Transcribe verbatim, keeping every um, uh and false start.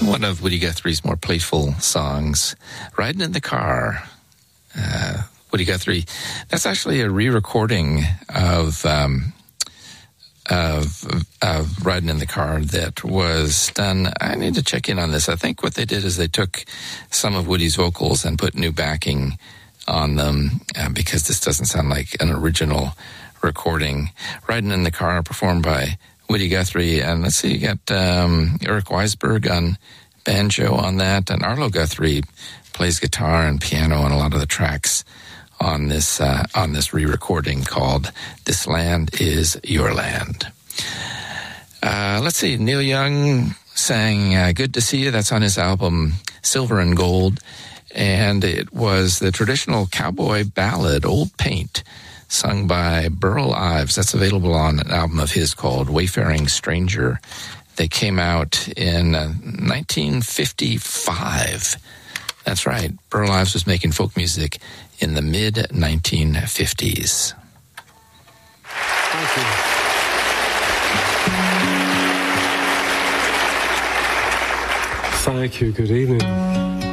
one of Woody Guthrie's more playful songs, Riding in the Car. Uh, Woody Guthrie, that's actually a re-recording of, um, of, of Riding in the Car that was done. I need to check in on this. I think what they did is they took some of Woody's vocals and put new backing on them uh, because this doesn't sound like an original recording. Riding in the Car, performed by Woody Guthrie, and let's see, you got um, Eric Weisberg on banjo on that, and Arlo Guthrie plays guitar and piano on a lot of the tracks on this uh, on this re-recording called "This Land Is Your Land." Uh, let's see, Neil Young sang uh, "Good to See You." That's on his album Silver and Gold, and it was the traditional cowboy ballad "Old Paint," sung by Burl Ives. That's available on an album of his called Wayfaring Stranger. They came out in uh, nineteen fifty-five. That's right. Burl Ives was making folk music in the mid nineteen fifties. Thank you. Thank you. Good evening.